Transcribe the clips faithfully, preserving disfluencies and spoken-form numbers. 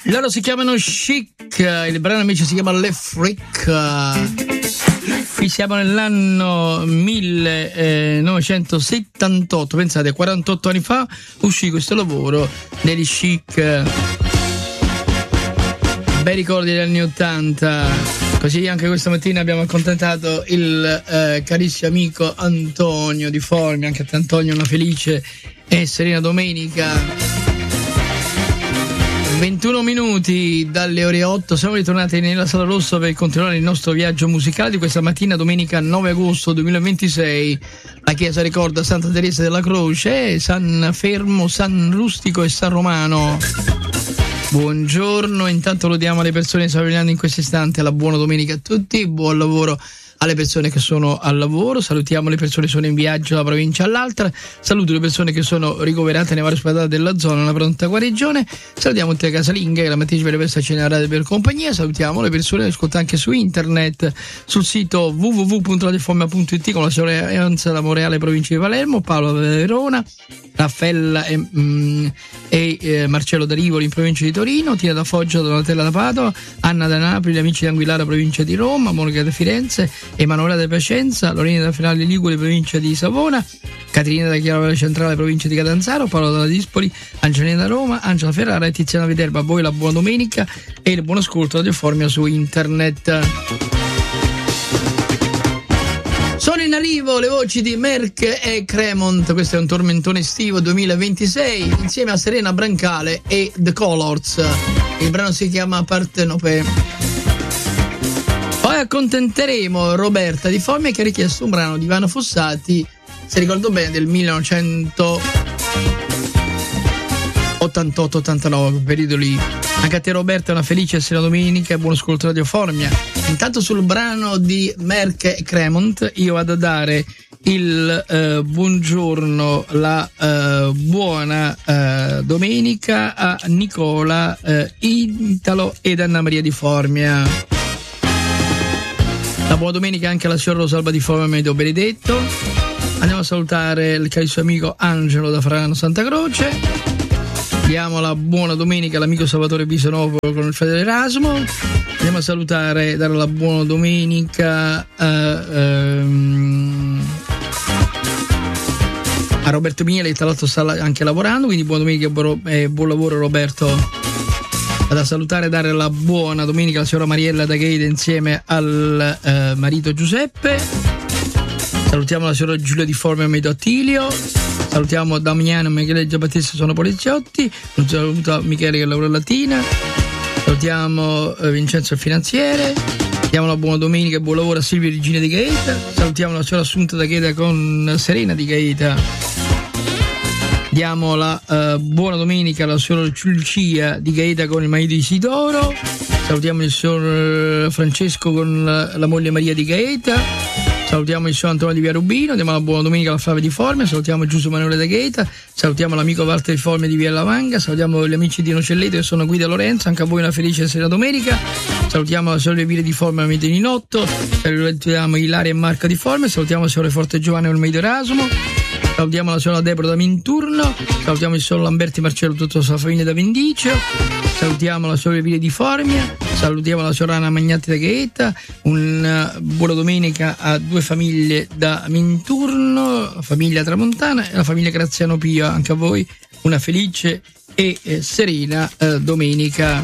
Loro si chiamano Chic, il brano invece si chiama Le Freak. Qui siamo nell'anno millenovecentosettantotto, pensate, quarantotto anni fa uscì questo lavoro degli Chic. Bei ricordi degli anni ottanta. Così anche questa mattina abbiamo accontentato il eh, carissimo amico Antonio Di Formia. Anche a te Antonio una felice e serena domenica. ventuno minuti dalle ore otto, siamo ritornati nella Sala Rossa per continuare il nostro viaggio musicale di questa mattina, domenica nove agosto duemilaventisei. La chiesa ricorda Santa Teresa della Croce, San Fermo, San Rustico e San Romano. Buongiorno, intanto lo diamo alle persone che stanno venendo in questo istante, la buona domenica a tutti, buon lavoro alle persone che sono al lavoro, salutiamo le persone che sono in viaggio da una provincia all'altra, saluto le persone che sono ricoverate nei vari ospedali della zona, una pronta guarigione, salutiamo tutte le casalinghe che la mattina ci per questa a radio per compagnia, salutiamo le persone che ascoltano anche su internet, sul sito w w w punto radioformia punto i t con la sorellanza da Moreale, provincia di Palermo, Paolo da Verona, Raffaella e, mm, e eh, Marcello da Rivoli in provincia di Torino, Tina da Foggia, Donatella da Padova, Anna da Napoli, gli amici di Anguillara, provincia di Roma, Monica da Firenze, Emanuela da Piacenza, Lorena da Finale Ligure, provincia di Savona, Caterina da Chiarovella Centrale, provincia di Catanzaro, Paolo da Dispoli, Angelina da Roma, Angela Ferrara e Tiziana Viterba. A voi la buona domenica e il buon ascolto Radio Formia su internet. Sono in arrivo le voci di Merck e Cremont, questo è un tormentone estivo duemilaventisei, insieme a Serena Brancale e The Colors. Il brano si chiama Partenope. Poi accontenteremo Roberta Di Formia che ha richiesto un brano di Ivano Fossati, se ricordo bene, del millenovecentottantotto ottantanove, quel periodo lì. Anche a te Roberta una felice sera domenica e buon ascolto Radio Formia. Intanto sul brano di Merck e Cremont io vado a dare il eh, buongiorno, la eh, buona eh, domenica a Nicola eh, Italo ed Anna Maria Di Formia. La buona domenica anche alla signora Rosalba Di Formia Medio Benedetto. Andiamo a salutare il carissimo amico Angelo da Frano Santa Croce. Diamo la buona domenica all'amico Salvatore Bisonopolo con il fratello Erasmo. Andiamo a salutare, dare la buona domenica a, um, a Roberto Miele, che tra l'altro sta anche lavorando, quindi buona domenica e buon, eh, buon lavoro Roberto. Vado a salutare e dare la buona domenica alla signora Mariella da Gaeta insieme al eh, marito Giuseppe. Salutiamo la signora Giulia Di Formia Medio Attilio. Salutiamo Damiano e Michele Giabattista, sono poliziotti. Un saluto a Michele che lavora a Latina. Salutiamo eh, Vincenzo il finanziere. Diamo la buona domenica e buon lavoro a Silvia Regina di Gaeta. Salutiamo la signora Assunta da Gaeta con Serena di Gaeta. Diamo la eh, buona domenica alla signora Lucia di Gaeta con il marito Isidoro. Salutiamo il signor Francesco con la, la moglie Maria di Gaeta. Salutiamo il signor Antonio di Via Rubino, diamo la buona domenica alla Flavia Di Formia, salutiamo Giuseppe Manuele da Gaeta, salutiamo l'amico Walter Di Formia di Via Lavanga, salutiamo gli amici di Nocelleto che sono Guida Lorenzo, anche a voi una felice sera domenica, salutiamo la signora Evile Di Formia e il Ninotto, salutiamo Ilaria e Marco Di Formia, salutiamo il signor Forte Giovanni e il Medio Erasmo, salutiamo la signora Deborah da Minturno, salutiamo il signor Lamberti Marcello e tutta la sua famiglia da Vindicio, salutiamo la signora Evile Di Formia, salutiamo la signora Anna Magnatti da Gaeta, una buona domenica a due famiglie da Minturno, la famiglia Tramontana e la famiglia Graziano Pio, anche a voi una felice e eh, serena eh, domenica.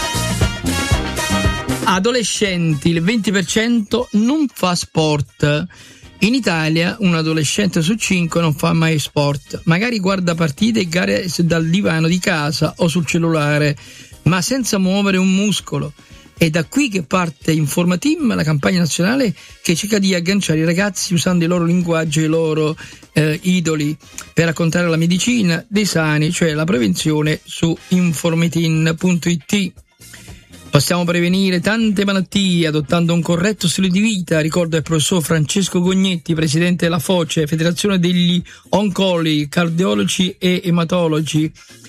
Adolescenti, il venti per cento non fa sport. In Italia un adolescente su cinque non fa mai sport, magari guarda partite e gare dal divano di casa o sul cellulare, ma senza muovere un muscolo. È da qui che parte Informateam, la campagna nazionale che cerca di agganciare i ragazzi usando il loro linguaggio e i loro eh, idoli per raccontare la medicina dei sani, cioè la prevenzione, su informateam punto it. Possiamo prevenire tante malattie adottando un corretto stile di vita, ricorda il professor Francesco Gognetti, presidente della FOCE, Federazione degli Oncologi, Cardiologi e Ematologi.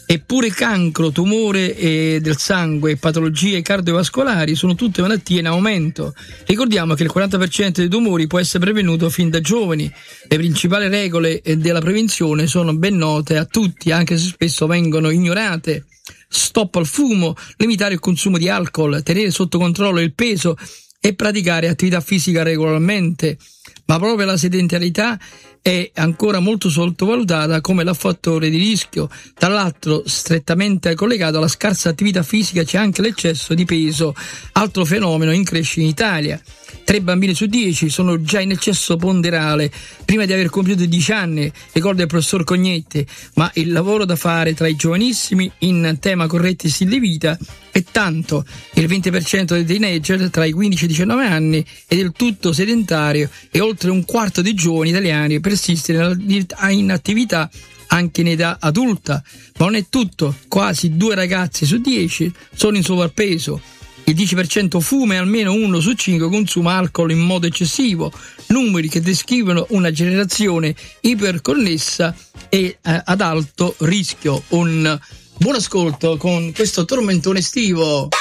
Eppure cancro, tumore eh, del sangue e patologie cardiovascolari sono tutte malattie in aumento. Ricordiamo che il quaranta per cento dei tumori può essere prevenuto fin da giovani. Le principali regole della prevenzione sono ben note a tutti, anche se spesso vengono ignorate. Stop al fumo, limitare il consumo di alcol, tenere sotto controllo il peso e praticare attività fisica regolarmente. Ma proprio la sedentarietà è ancora molto sottovalutata come fattore di rischio. Tra l'altro, strettamente collegato alla scarsa attività fisica c'è anche l'eccesso di peso, altro fenomeno in crescita in Italia. Tre bambini su dieci sono già in eccesso ponderale prima di aver compiuto dieci anni, ricorda il professor Cognetti, ma il lavoro da fare tra i giovanissimi in tema corretti stili di vita è tanto. Il venti per cento dei teenager tra i quindici e i diciannove anni è del tutto sedentario e oltre un quarto dei giovani italiani persiste in attività anche in età adulta. Ma non è tutto, quasi due ragazzi su dieci sono in sovrappeso. Il dieci per cento fuma e almeno uno su cinque consuma alcol in modo eccessivo, numeri che descrivono una generazione iperconnessa e eh, ad alto rischio. Un buon ascolto con questo tormentone estivo.